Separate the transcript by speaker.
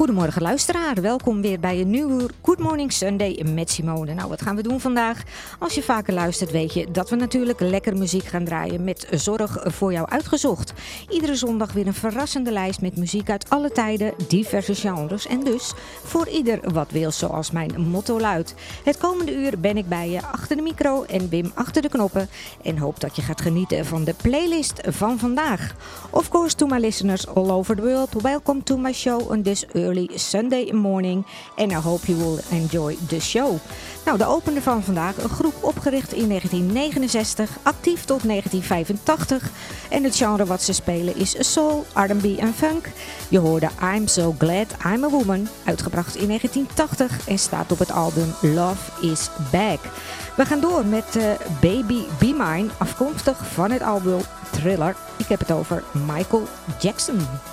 Speaker 1: Goedemorgen luisteraar, welkom weer bij een nieuw uur Good Morning Sunday met Simone. Nou, wat gaan we doen vandaag? Als je vaker luistert weet je dat we natuurlijk lekker muziek gaan draaien met zorg voor jou uitgezocht. Iedere zondag weer een verrassende lijst met muziek uit alle tijden, diverse genres en dus voor ieder wat wil, zoals mijn motto luidt. Het komende uur ben ik bij je achter de micro en Wim achter de knoppen en hoop dat je gaat genieten van de playlist van vandaag. Of course to my listeners all over the world, welcome to my show on this early Sunday morning and I hope you will enjoy the show. Nou, de opener van vandaag, een groep opgericht in 1969, actief tot 1985 en het genre wat ze spelen is soul, R&B en funk. Je hoorde I'm So Glad I'm a Woman, uitgebracht in 1980 en staat op het album Love Is Back. We gaan door met Baby Be Mine, afkomstig van het album Thriller. Ik heb het over Michael Jackson.